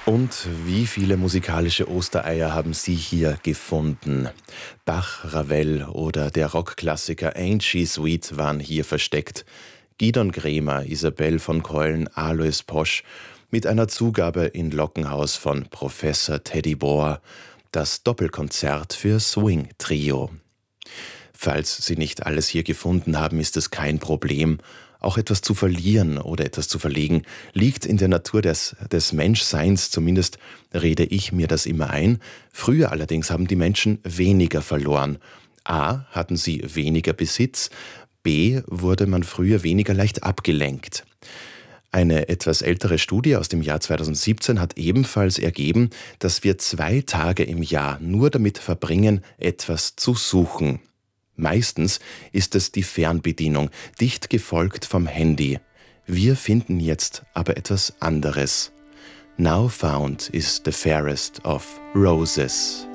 Und wie viele musikalische Ostereier haben Sie hier gefunden? Bach, Ravel oder der Rockklassiker Ain't She Sweet waren hier versteckt. Gidon Kremer, Isabel von Keulen, Alois Posch mit einer Zugabe in Lockenhaus von Professor Teddy Bohr. Das Doppelkonzert für Swing Trio. Falls Sie nicht alles hier gefunden haben, ist es kein Problem. Auch etwas zu verlieren oder etwas zu verlegen, liegt in der Natur des Menschseins, zumindest rede ich mir das immer ein. Früher allerdings haben die Menschen weniger verloren. A. Hatten sie weniger Besitz, B. Wurde man früher weniger leicht abgelenkt. Eine etwas ältere Studie aus dem Jahr 2017 hat ebenfalls ergeben, dass wir 2 Tage im Jahr nur damit verbringen, etwas zu suchen. Meistens ist es die Fernbedienung, dicht gefolgt vom Handy. Wir finden jetzt aber etwas anderes. Now found is the fairest of roses.